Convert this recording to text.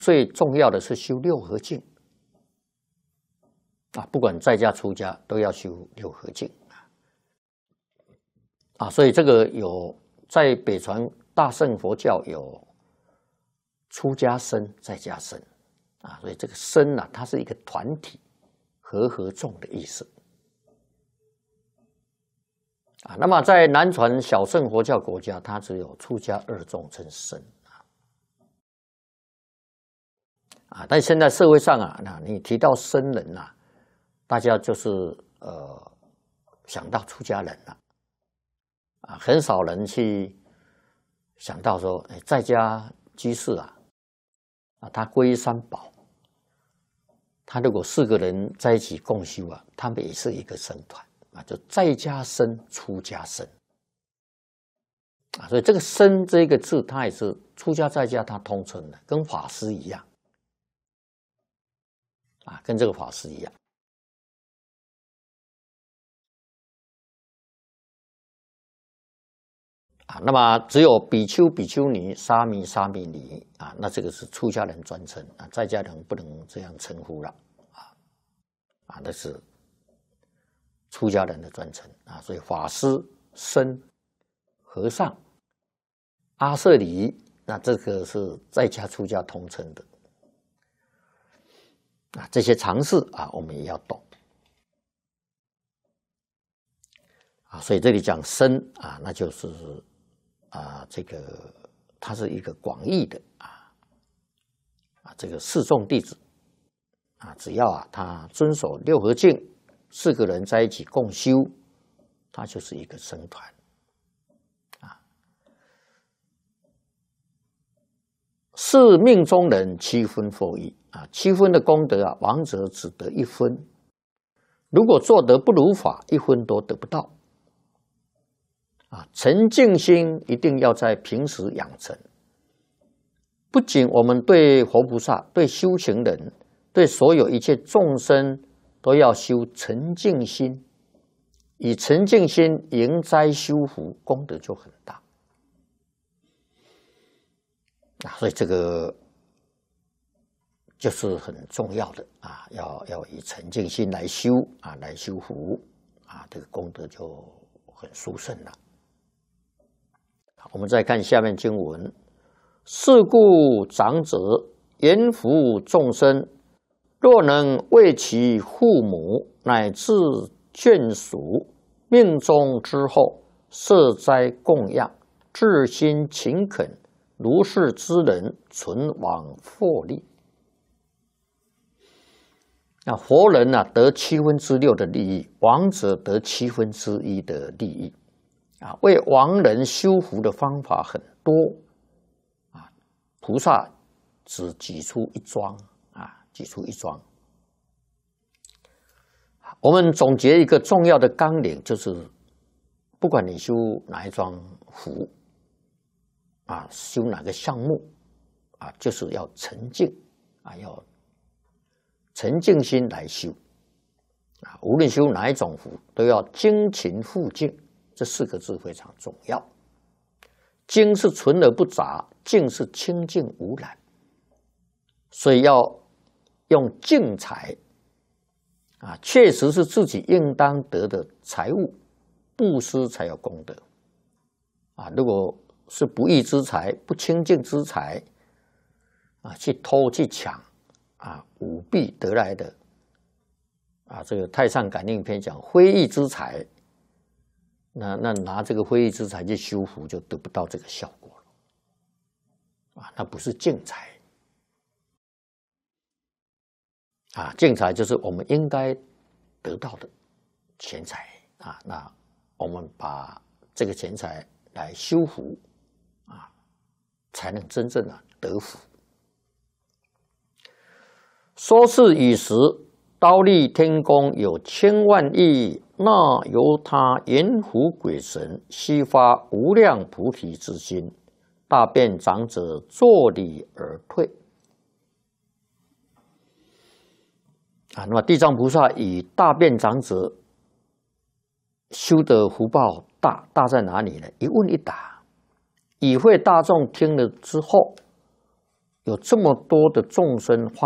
最重要的是修六合敬啊，不管在家出家都要修六合敬啊，所以这个有在北传大乘佛教有出家僧、在家僧啊，所以这个僧啊，它是一个团体和众的意思啊。那么在南传小乘佛教国家，它只有出家二众称僧啊。但现在社会上啊，那你提到僧人啊，大家就是想到出家人了啊，很少人去想到说，在家居士啊，他皈依三宝，他如果4个人在一起共修啊，他们也是一个僧团啊，就在家僧、出家僧啊，所以这个僧这个字，它也是出家在家它通称的，跟法师一样啊，跟这个法师一样。啊，那么只有比丘、比丘尼、沙弥、沙弥尼啊，那这个是出家人专称啊，在家人不能这样称呼了啊，那是出家人的专称啊，所以法师、僧、和尚、阿舍离，那这个是在家出家通称的啊，这些常识啊，我们也要懂啊，所以这里讲僧啊，那就是。这个它是一个广义的这个四众弟子啊，只要他遵守六合敬，4个人在一起共修，他就是一个僧团啊。是命中人7分获益啊，7分的功德啊，王者只得1分，如果做得不如法，1分都得不到。沉静心一定要在平时养成，不仅我们对佛菩萨、对修行人、对所有一切众生都要修沉静心，以沉静心迎灾修福，功德就很大所以这个就是很重要的要以沉静心来修来修福这个功德就很殊胜了。我们再看下面经文：是故长者严福众生，若能为其父母乃至眷属命终之后设斋供养，至心勤恳，如是之人存往获利。那活人得6/7的利益，亡者得1/7的利益为亡人修福的方法很多菩萨只举出一桩举出一桩。我们总结一个重要的纲领，就是不管你修哪一桩福修哪个项目就是要沉静要沉静心来修无论修哪一种福，都要精勤复静。这4个字非常重要，精是纯而不杂，静是清净无染，所以要用净财确实是自己应当得的财物，布施才有功德如果是不义之财、不清净之财去偷去抢舞弊得来的这个太上感应篇讲非义之财，那拿这个非义之财去修福，就得不到这个效果了那不是净财净财就是我们应该得到的钱财那我们把这个钱财来修福才能真正得福。说是以时，忉利天宫有千万亿那由他阎浮鬼神悉发无量菩提之心，大便长者作礼而退那么地藏菩萨以大便长者修的福报大在哪里呢？一问一答，与会大众听了之后， 有这么多的众生